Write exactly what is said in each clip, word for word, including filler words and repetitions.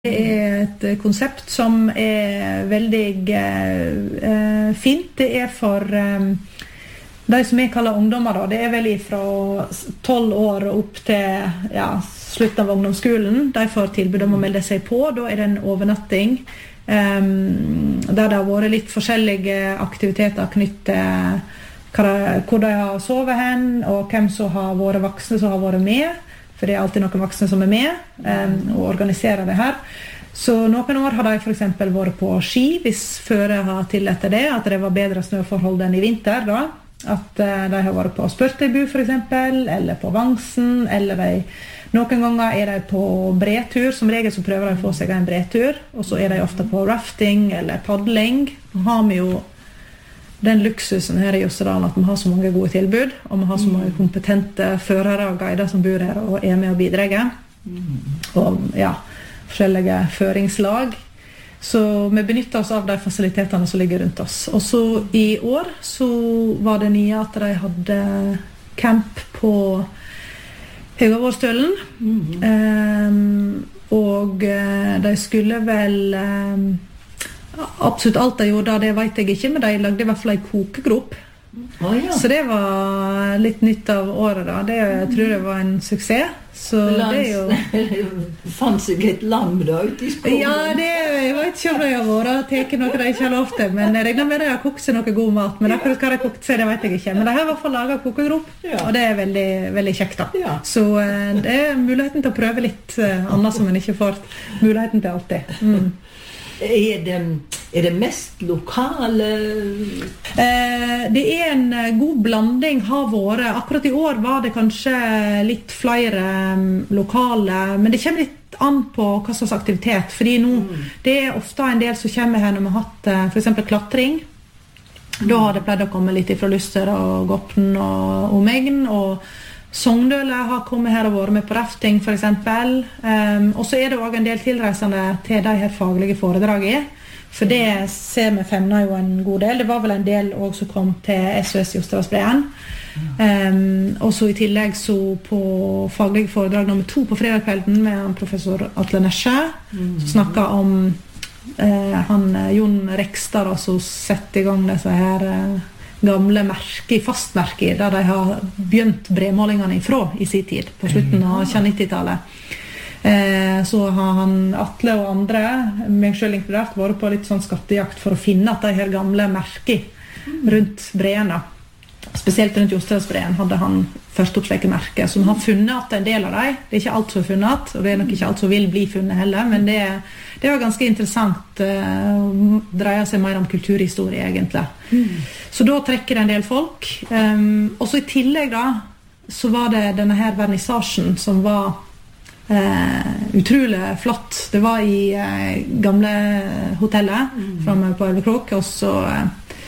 Det er et konsept som er veldig eh, fint. Det er for eh, de som jeg kaller ungdommer da. Det er vel fra tolv år opp til ja, slutten av ungdomsskolen. De får tilbud om å melde seg på. Da er det en overnatting eh, der det har vært litt forskjellige aktiviteter knyttet til hvor de har sovet hen, og hvem som har vært voksne som har vært med. For det er alltid noen voksne som er med um, og organiserer det her. Så noen år har de for eksempel vært på ski, hvis føret har tillatt det, at det var bedre snøforhold enn i vinter da. At uh, de har vært på Spørtøybu for eksempel, eller på Vangsen, eller de, noen ganger er de på bretur. Som regel så prøver de å få seg en bretur, og så er de ofte på rafting eller paddling. Nå har vi jo den luksusen her i Jostedalen at vi har så mange gode tilbud, og vi har så mange kompetente førere og guider som bor her og er med og bidrar. Og ja, forskjellige føringslag. Så vi benytter oss av de fasilitetene som ligger rundt oss. Og så i år så var det nye at de hadde camp på Høgavårstølen. Mm. Um, og de skulle vel... Um, Absolutt alt de gjorde, det vet jeg ikke, men de lagde i hvert fall en kokegrop. Oh, ja. Så det var litt nytt av året da. Det jeg tror jeg var en suksess. Så Lands, det er jo... Fanns seg et lam da ute i skolen? Ja, det, jeg vet ikke om de har vært og teket noe de ikke har lov til, men jeg regner med de har kokt seg noe god mat. Men akkurat hva de har kokt seg, det vet jeg ikke. Men de har i hvert fall laget kokegrop, ja. Og det er veldig, veldig kjekt da. Ja. Så det er muligheten til å prøve litt annet som man ikke får muligheten til alltid. Mm. Er det, er det mest lokale? Eh, det er en god blanding har vært. Akkurat i år var det kanskje litt flere um, lokale, men det kommer litt an på hva slags aktivitet. Fordi nå, mm. det er ofte en del som kommer her når vi har hatt uh, for eksempel klatring. Mm. Da har det pleid å komme litt fra Luster og Gopten og Omegn, og Sogndøle har kommet her og vært med på rafting for eksempel. Um, og så er det også en del tilreisende til de her faglige foredragene. For det ser vi femner jo en god del. Det var vel en del også som kom til S O S Jostedalsbreen. Um, og så i tillegg så på faglige foredrag nummer to på fredagskvelden med professor Atle Nesje, som snakket om uh, han, Jon Rekstad, som setter i gang disse her... Uh, gamle merker, fastmerker, der de har begynt bremålingene ifra i sin tid, på slutten av nittitallet. Eh, så har han Atle og andre, meg selv inkludert, vært på litt sånn skattejakt for å finne at de her gamle merker rundt breene. Spesielt rundt Jostedalsbreen hadde han først opp slike merker, så vi har funnet at en del av dem. Det er ikke alt som er funnet, og det er nok ikke alt som vil bli funnet heller, men det, det var ganske interessant. Uh, dreier seg mer om kulturhistorie egentlig. Mm. Så da trekker det en del folk. Um, og så i tillegg da, så var det denne her vernissasjen som var uh, utrolig flott. Det var i uh, gamle hotellet mm. fremme på Elvekrok, og så... Uh,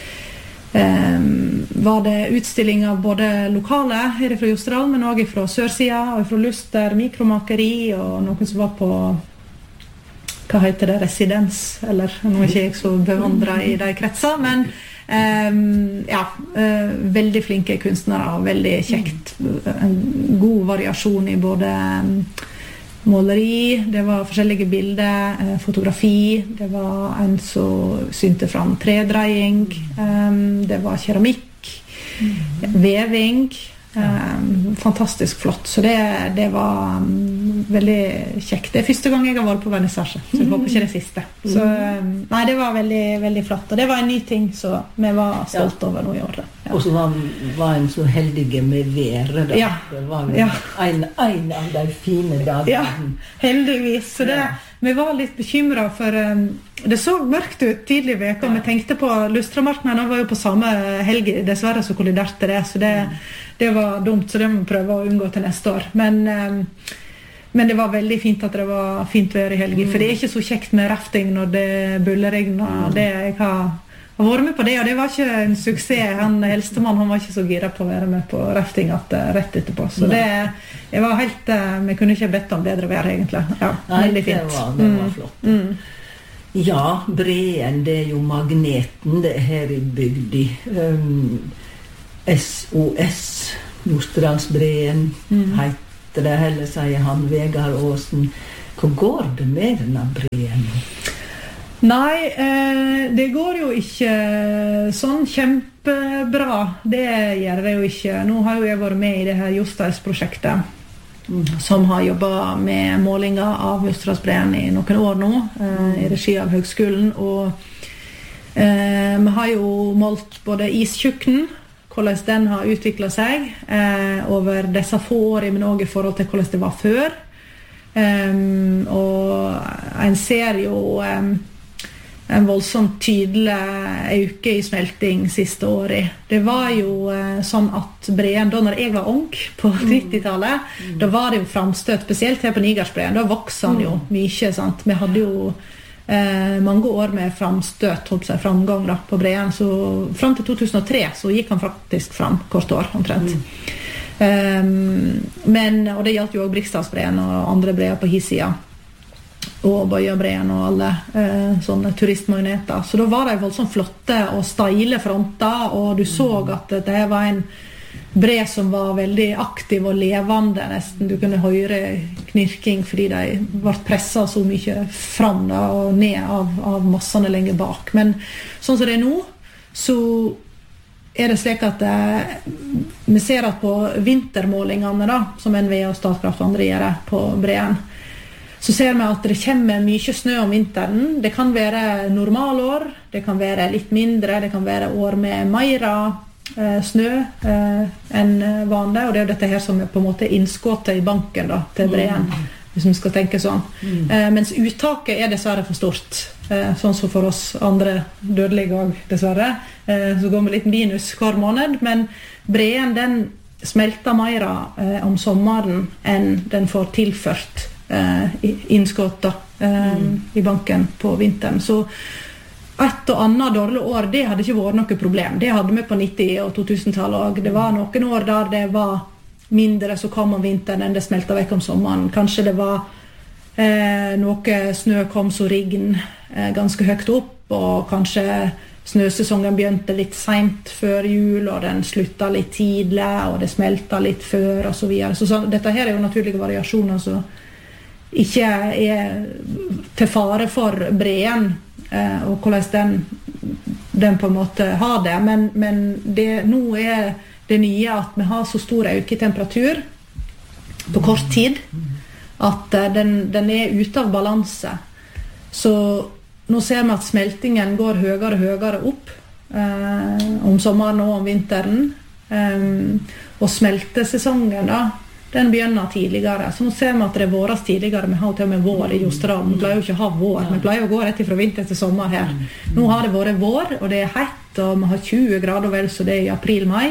Um, var det utstilling av både lokale her fra Jostedal, men også fra Sørsida og fra Luster, mikromakeri, og noen som var på hva heter det, residens, eller nå er ikke jeg så bevandret i de kretser, men um, ja, uh, veldig flinke kunstnere, og veldig kjekt, en god variasjon i både um, måleri, det var forskjellige bilder, eh, fotografi, det var en som synte fram tredreiing, um, det var keramikk, mm. veving, um, fantastisk flott. Så det, det var um, veldig kjekt. Det er første gang jeg har vært på vernissasje, så jeg håper ikke det siste. Så um, nei, det var veldig, veldig flott, og det var en ny ting så vi var stolt over nå i året. Ja. Og så var, var en så heldige med været da. Ja. Det var ja. en, en av de fine dagene. Ja, heldigvis. Så det, ja. Vi var litt bekymret for um, det så mørkt ut tidlig i veka, og vi tenkte på Lustramarknaden, og var jo på samme helg, dessverre så kolliderte det, så det, det var dumt, så det må vi prøve å unngå til neste år. Men, um, men det var veldig fint at det var fint vær i helgen, for det er ikke så kjekt med rafting når det bulleregner, og det jeg har Jeg har vært med på det, og det var ikke en suksess. Han eldstemann, han var ikke så gira på å være med på rafting at, uh, rett etterpå. Så det, jeg var helt, uh, vi kunne ikke bedt om bedre vær egentlig. Ja, Nei, veldig fint. Det var, det var flott. Mm. Mm. Ja, Breen, det er jo magneten det er her i bygdi. Um, S O S, Jostedalsbreen, mm. heter det, heller sier han, Vegard Aasen. Hva går det med denne breen? Nei, eh, det går jo ikke sånn kjempebra. Det gjør det jo ikke. Nå har jo jeg vært med i det her Josteis-prosjektet, mm. som har jobbet med målinger av Jostedalsbreen i noen år nå, eh, i regi av høgskolen. Og eh, vi har jo målt både istjukken, hvordan den har utviklet seg eh, over disse få årene, men også i forhold til hvordan det var før. Um, og en ser jo um, en voldsomt tydelig øke i smelting siste året. Det var jo uh, sånn at breen, da når jeg var ung på trettitallet, mm. da var det jo framstøt, spesielt her på Nigersbreen, da vokste han jo mye, sant? Vi hadde jo uh, mange år med framstøt, holdt seg framgang da, på breen, så frem til to tusen og tre så gikk han faktisk fram kort år, omtrent. Mm. Um, men, og det gjaldt jo også Briksdalsbreen og andre breer på hissida og Bøyabreen og alle uh, sånne turistmagneter, så da var det voldsomt flotte og steile fronter, og du så at det var en bre som var veldig aktiv og levende, nesten du kunne høre knirking fordi de ble presset så mye fram da, og ned av, av massene lenger bak. Men sånn som det er nå, så er det slik at eh, vi ser at på vintermålingene da, som N V E og Statkraft og andre gjør på breen, så ser vi at det kommer mye snø om vinteren. Det kan være normalår, det kan være litt mindre, det kan være år med mer eh, snø eh, enn vanlig, og det er dette her som er på en måte innskottet i banken da, til breen, mm. hvis vi skal tenke sånn. Mm. Eh, mens uttaket er dessverre for stort, eh, sånn som for oss andre dødelige også, dessverre. Eh, så går vi litt minus hver måned, men breen den smelter mer eh, om sommeren enn den får tilført eh, innskott eh, mm. i banken på vinteren. Så et og annet dårlig år, det hadde ikke vært noe problem. Det hadde vi på nitti- og to tusen-tallet også. Det var noen år der det var mindre som kom om vinteren enn det smelta vekk om sommeren. Kanskje det var eh, noe snø kom så riggen eh, ganske høyt opp, og kanskje snøsesongen begynte litt sent før jul, og den slutta litt tidlig, og det smelta litt før, og så videre. Så, så dette her er jo naturlige variasjoner som ikke er til fare for breen, eh, og hvordan den, den på en måte har det. Men, men det, nå er det nye at vi har så stor øke i temperatur på kort tid, at eh, den, den er ute av balanse. Så nå ser vi at smeltingen går høyere og høyere opp eh, om sommeren og om vinteren. Um, og smeltesesongen da, den begynner tidligere. Så nå ser vi at det er våres tidligere. Vi har til og med vår i Jostedal. Vi pleier jo ikke å ha vår. Vi pleier å gå rett fra vinter til sommer her. Nå har det vært vår, og det er hett, og vi har tjue grader vel, så det er i april-mai.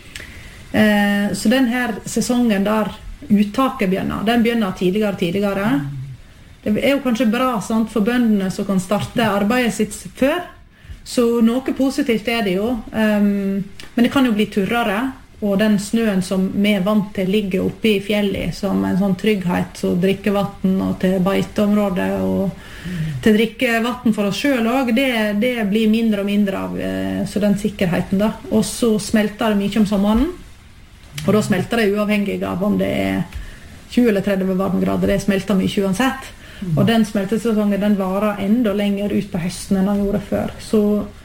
Eh, så den her sesongen der uttaket begynner, den begynner tidligere og tidligere. Det er jo kanskje bra, sant, for bøndene som kan starte arbeidet sitt før. Så noe positivt er det jo. Um, men det kan jo bli turrere. Og den snøen som vi er vant til ligger oppe i fjellet som en sånn trygghet, så drikkevatten og til beiteområdet og til drikkevatten for oss selv også, det, det blir mindre og mindre av så den sikkerheten da. Og så smelter det mye om sommeren. Og da smelter det uavhengig av om det er tjue eller tretti varmegrader. Det smelter mye uansett. Mm. Og den smeltesesongen den varer enda lenger ut på høsten enn den gjorde før. Så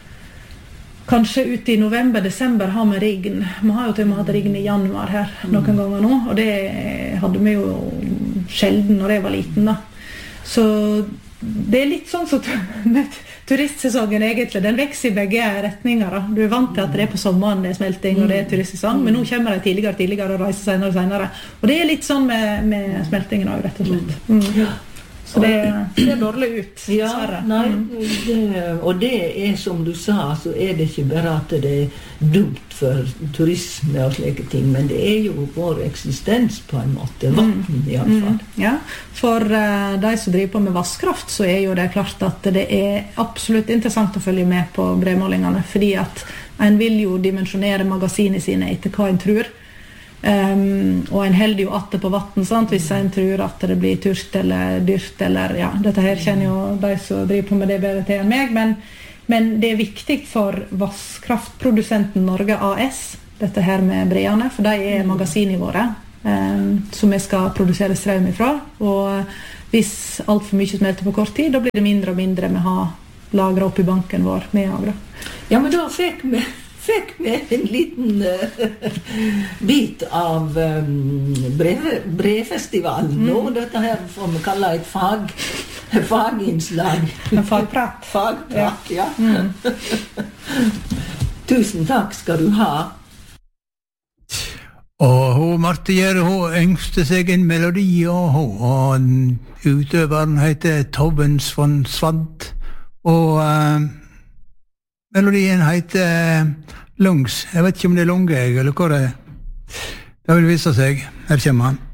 kanskje ut i november-desember har vi riggen. Vi har jo til og med hatt riggen i januar her noen mm. ganger nå, og det hadde vi jo sjelden når jeg var liten da. Så det er litt sånn som turistsesongen egentlig, den vekser i begge retninger da. Du er vant til at det er på sommeren det er smelting og det er turistsesong, men nå kommer det tidligere tidligere og reiser senere og senere. Og det er litt sånn med, med smeltingen også, rett og slett. Mm. Ja. Så det ser dårlig ut. Ja, nei, det, og det er som du sa, så er det ikke bare at det er dumt for turisme og slike ting, men det er jo vår eksistens på en måte, vatten i alle fall. Mm, ja, for uh, de som driver på med vasskraft, så er jo det klart at det er absolutt interessant å følge med på bremålingene, fordi at en vil jo dimensjonere magasinene sine etter hva en tror. Um, og en heldig jo atte på vatten, sant? Hvis en tror at det blir tørst eller dyrt eller, ja, dette her kjenner jo de som driver på med det bedre til enn meg, men, men det er viktig for vasskraftprodusenten Norge A S, dette her med breene, for de er magasinene våre. eh, som vi skal produsere strøm ifra. Og hvis alt for mye smelter på kort tid, da blir det mindre og mindre vi har lagret opp i banken vår med av det. Ja, men da fikk vi, fikk vi en liten uh, bit av um, brev, brevfestivalen. Mm. Nå, dette her får vi kalle et fag, faginnslag. En fagprat. Fagprat, ja. ja. Mm. Tusen takk skal du ha. Og hun, Marte Gjerde, hun yngste seg en melodi, og hun, og utøveren heter Tobben von Svant, og uh, melodien heter uh, Lungs. Jeg vet ikke om det er lunge, eller hva det er. Det vil vise seg. Her kommer han.